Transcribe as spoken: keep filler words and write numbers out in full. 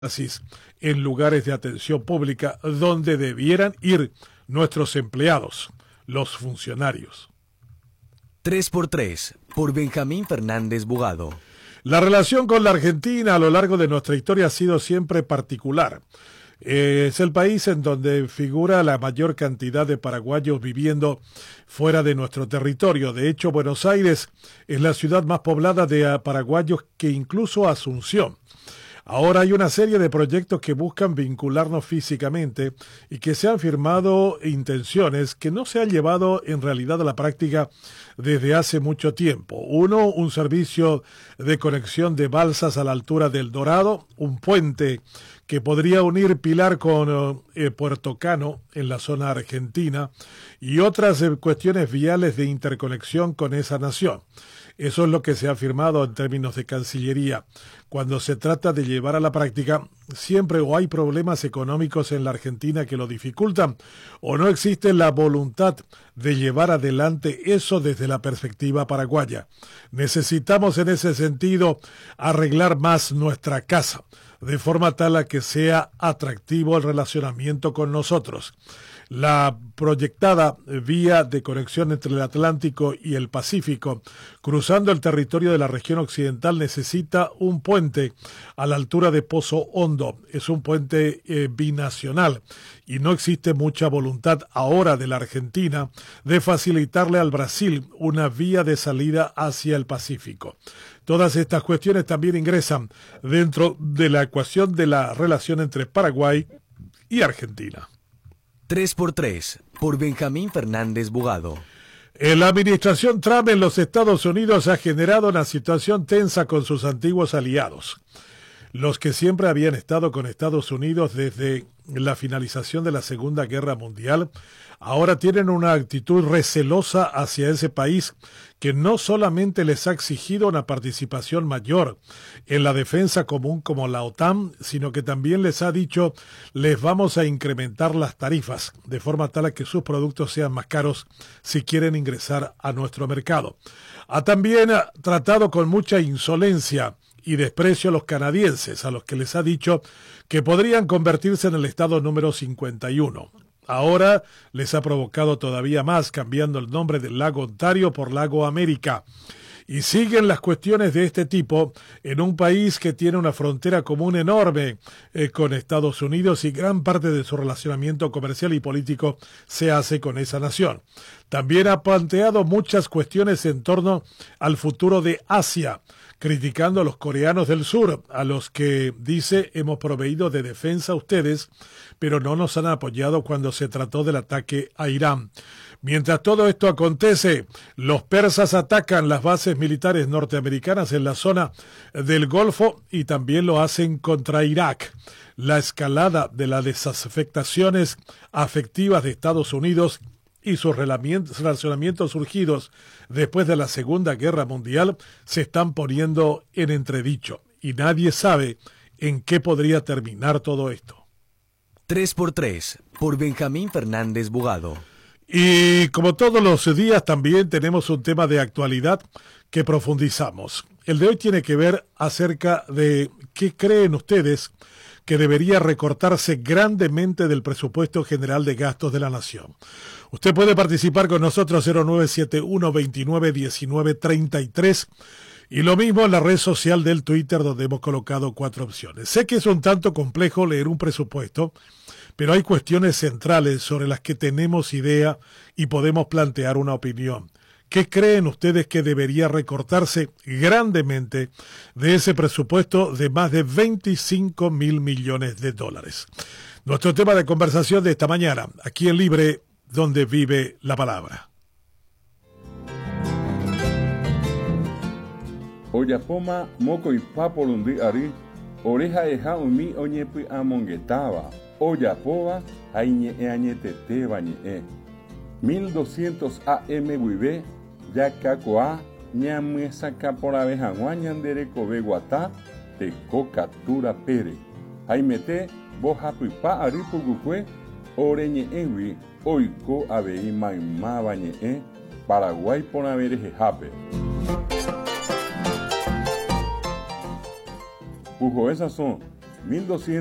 en lugares de atención pública donde debieran ir nuestros empleados, los funcionarios. tres por tres, por Benjamín Fernández Bugado. La relación con la Argentina a lo largo de nuestra historia ha sido siempre particular. Eh, es el país en donde figura la mayor cantidad de paraguayos viviendo fuera de nuestro territorio. De hecho, Buenos Aires es la ciudad más poblada de paraguayos que incluso Asunción. Ahora hay una serie de proyectos que buscan vincularnos físicamente y que se han firmado intenciones que no se han llevado en realidad a la práctica desde hace mucho tiempo. Uno, un servicio de conexión de balsas a la altura del Dorado, un puente que podría unir Pilar con eh, Puerto Cano en la zona argentina y otras eh, cuestiones viales de interconexión con esa nación. Eso es lo que se ha firmado en términos de Cancillería. Cuando se trata de llevar a la práctica, siempre o hay problemas económicos en la Argentina que lo dificultan, o no existe la voluntad de llevar adelante eso desde la perspectiva paraguaya. Necesitamos en ese sentido arreglar más nuestra casa, de forma tal a que sea atractivo el relacionamiento con nosotros. La proyectada vía de conexión entre el Atlántico y el Pacífico, cruzando el territorio de la región occidental, necesita un puente a la altura de Pozo Hondo. Es un puente eh, binacional y no existe mucha voluntad ahora de la Argentina de facilitarle al Brasil una vía de salida hacia el Pacífico. Todas estas cuestiones también ingresan dentro de la ecuación de la relación entre Paraguay y Argentina. tres por tres, por Benjamín Fernández Bugado. La administración Trump en los Estados Unidos ha generado una situación tensa con sus antiguos aliados, los que siempre habían estado con Estados Unidos desde la finalización de la Segunda Guerra Mundial. Ahora tienen una actitud recelosa hacia ese país que no solamente les ha exigido una participación mayor en la defensa común como la OTAN, sino que también les ha dicho, les vamos a incrementar las tarifas, de forma tal a que sus productos sean más caros si quieren ingresar a nuestro mercado. Ha también tratado con mucha insolencia y desprecio a los canadienses, a los que les ha dicho que podrían convertirse en el estado número cincuenta y uno. Ahora les ha provocado todavía más, cambiando el nombre del lago Ontario por lago América. Y siguen las cuestiones de este tipo en un país que tiene una frontera común enorme eh, con Estados Unidos y gran parte de su relacionamiento comercial y político se hace con esa nación. También ha planteado muchas cuestiones en torno al futuro de Asia, criticando a los coreanos del sur, a los que dice hemos proveído de defensa a ustedes, pero no nos han apoyado cuando se trató del ataque a Irán. Mientras todo esto acontece, los persas atacan las bases militares norteamericanas en la zona del Golfo y también lo hacen contra Irak. La escalada de las desafectaciones afectivas de Estados Unidos y sus relacionamientos surgidos después de la Segunda Guerra Mundial se están poniendo en entredicho y nadie sabe en qué podría terminar todo esto. tres por tres, por Benjamín Fernández Bugado. Y como todos los días también tenemos un tema de actualidad que profundizamos. El de hoy tiene que ver acerca de qué creen ustedes que debería recortarse grandemente del presupuesto general de gastos de la nación. Usted puede participar con nosotros cero nueve siete uno, veintinueve, diecinueve, treinta y tres y lo mismo en la red social del Twitter donde hemos colocado cuatro opciones. Sé que es un tanto complejo leer un presupuesto, pero hay cuestiones centrales sobre las que tenemos idea y podemos plantear una opinión. ¿Qué creen ustedes que debería recortarse grandemente de ese presupuesto de más de veinticinco mil millones de dólares? Nuestro tema de conversación de esta mañana, aquí en Libre, donde vive la palabra. Oyapoma moko ipapolundi ari oreja eja umi oñepi amongetaba oyapoba aiñe añetete bañe mil doscientos A M guibe yakakoa ñamesa capora jangua ñandere kobe guata te cocatura pere aimete boja pipa ari pugukue oreñe enwi oiko abei maima bañe Paraguay por haber jejape. Pujo esas son mil doscientos